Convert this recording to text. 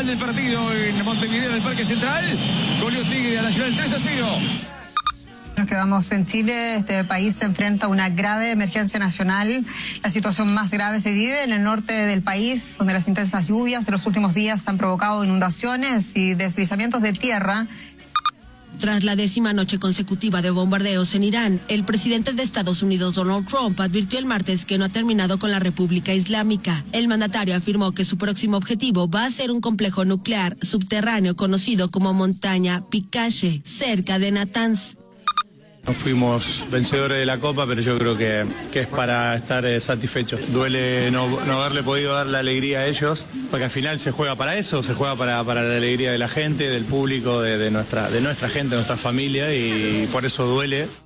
final del partido en Montevideo, en el Parque Central. Goleó Tigre a Nacional 3-0. Nos quedamos en Chile. Este país se enfrenta a una grave emergencia nacional. La situación más grave se vive en el norte del país, donde las intensas lluvias de los últimos días han provocado inundaciones y deslizamientos de tierra. Tras la 10ª noche consecutiva de bombardeos en Irán, el presidente de Estados Unidos, Donald Trump, advirtió el martes que no ha terminado con la República Islámica. El mandatario afirmó que su próximo objetivo va a ser un complejo nuclear subterráneo conocido como Montaña Picache, cerca de Natanz. No fuimos vencedores de la Copa, pero yo creo que es para estar satisfechos. Duele no haberle podido dar la alegría a ellos, porque al final se juega para eso, se juega para la alegría de la gente, del público, de nuestra gente, de nuestra familia, y por eso duele.